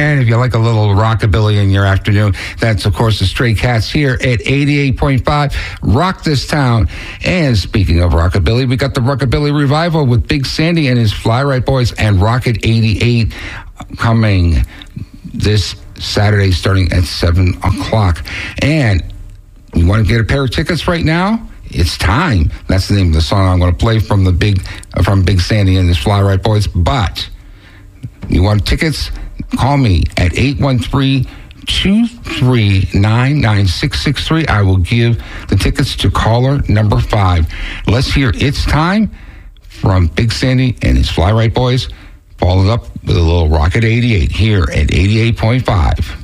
And if you like a little rockabilly in your afternoon, that's, of course, the Stray Cats here at 88.5 Rock This Town. And speaking of rockabilly, we got the Rockabilly Revival with Big Sandy and his Fly Right Boys and Rocket 88 coming this Saturday starting at 7 o'clock. And you want to get a pair of tickets right now? It's time. That's the name of the song I'm going to play from Big Sandy and his Fly Right Boys. But you want tickets? Call me at 813-239-9663. I will give the tickets to caller number 5. Let's hear It's Time from Big Sandy and his Fly Right Boys, followed up with a little Rocket 88 here at 88.5.